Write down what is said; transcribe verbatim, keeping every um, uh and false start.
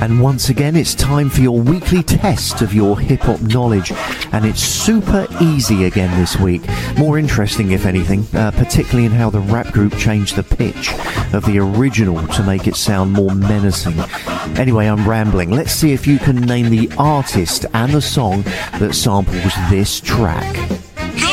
And once again, it's time for your weekly test of your hip-hop knowledge. And it's super easy again this week. More interesting, if anything, uh, particularly in how the rap group changed the pitch of the original to make it sound more menacing. Anyway, I'm rambling. Let's see if you can name the artist and the song that samples this track.